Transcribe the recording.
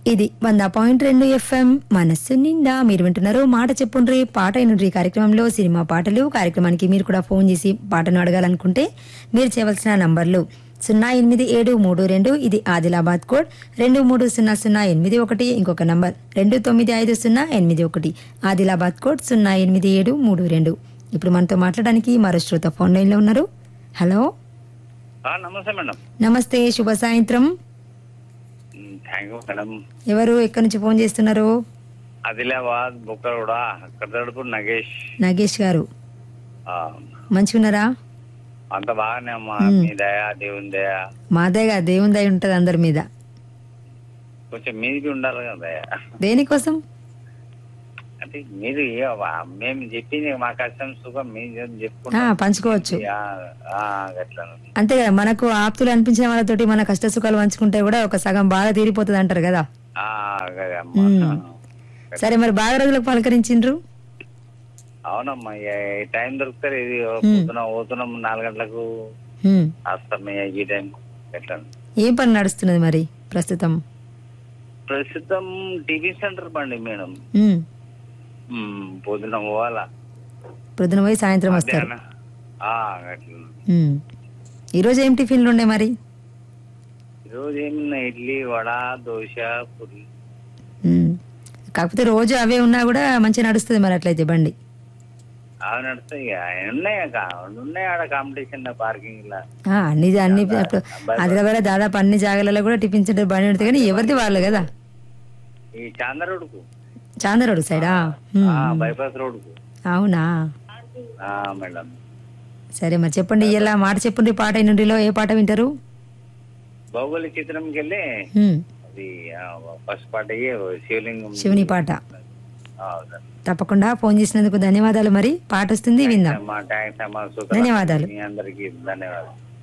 ఇది 100.2 FM మనస్సు నిండా మీరు వింటున్నారు మాట చెప్పుండ్రి పాట అయినుండ్రి కార్యక్రమంలో సినిమా పాటలు కార్యక్రమానికి మీరు కూడా ఫోన్ చేసి పాటను అడగాలనుకుంటే మీరు చేయవలసిన నంబర్లు 08732 ఇది ఆదిలాబాద్ కోడ్ 230081 ఇంకొక నంబర్ 295081 ఆదిలాబాద్ కోడ్ 08732. ఇప్పుడు మనతో మాట్లాడడానికి మరో శ్రోత ఫోన్ లైన్ లో ఉన్నారు. హలో నమస్తే మేడం. నమస్తే, శుభ సాయంత్రం. Thank you madam. ఎవరు ఎక్కడి నుంచి ఫోన్ చేస్తున్నారు? ఆదిలాబాద్ బుక్కరోడ కడతడుపు నాగేష్ గారు. మంచిగున్నారా? అంత బాగానే అమ్మా. మీ దయ దేవుని దయ. మాదేగా దేవుని దయ ఉంటది అందరి మీద. కొంచెం మీది ఉండాలి కదా దయ. దేనికోసం అంటే మీరు మేము చెప్పింది మా కష్టం సుఖం మీరు చెప్పుకుంటా పంచుకోవచ్చు అట్లా అంతే కదా. మనకు ఆప్తులు అనిపించిన వాళ్ళతోటి మన కష్ట సుఖాలు పంచుకుంటే కూడా ఒక సగం బాగా తీరిపోతుంది అంటారు కదా. సరే, మరి బాగా రోజులకు పలకరించిండ్రు? అవునమ్మా, టైం దొరుకుతారు. ఇది పోతున్నాం 4 గంటలకు వస్తాం ఈ టైం. ఎట్లా ఏం పని నడుస్తున్నది మరి ప్రస్తుతం? ప్రస్తుతం టిఫిన్ సెంటర్ బండి మేడం. పొద్దున పోవాలా, పొద్దున పోయి సాయంత్రం వస్తారు. ఈరోజు ఏం టిఫిన్లు ఉండే మరి? ఈరోజు ఏమన్నా ఇడ్లీ, వడ, దోశ, పూరి. కాకపోతే రోజు అవే ఉన్నా కూడా మంచిగా నడుస్తుంది మరి అట్లయితే బండి. అవి నడుస్తాయి. ఉన్నాయి ఆడ కాంపిటీషన్ పార్కింగ్ లా అన్ని ఆదిలాబాద్ దాదాపు అన్ని జాగాలలో కూడా టిఫిన్ సెంటర్ బండి ఉంటుంది. కానీ ఎవరిది వాళ్ళు కదా. ఈ చాందరోడ్కు, చాందరోడ్ సైడా? బైపాస్ రోడ్కు. అవునా మేడం. సరే, మరి చెప్పండి, ఇలా మాట చెప్పండి. పాట అయినుండిలో ఏ పాట వింటారు? బాహుబలి చిత్రంకి వెళ్ళి అది ఫస్ట్ పాట శివలింగం, శివుని పాట. తప్పకుండా ఫోన్ చేసినందుకు ధన్యవాదాలు. మరి పాట వస్తుంది, విందాం. ధన్యవాదాలు. ధన్యవాదాలు. అందరికీ ధన్యవాదాలు.